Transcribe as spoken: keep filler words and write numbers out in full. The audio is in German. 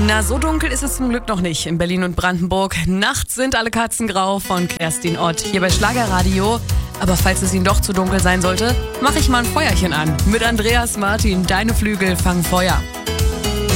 Na, so dunkel ist es zum Glück noch nicht in Berlin und Brandenburg. Nachts sind alle Katzen grau von Kerstin Ott hier bei Schlagerradio. Aber falls es Ihnen doch zu dunkel sein sollte, mache ich mal ein Feuerchen an. Mit Andreas Martin, deine Flügel fangen Feuer.